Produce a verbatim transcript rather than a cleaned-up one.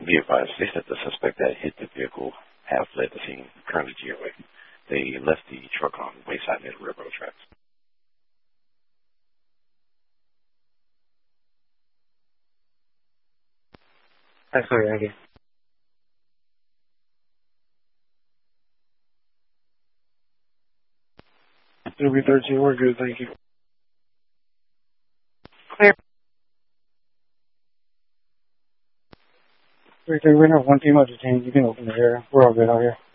Be advised, they said the suspect that hit the vehicle have fled the scene, currently G O A. They left the truck on wayside near the railroad tracks. That's sorry, Aggie. It'll be thirteen. We're good, thank you. Clear. We're, we're not one female detained. You can open the door. We're all good out here.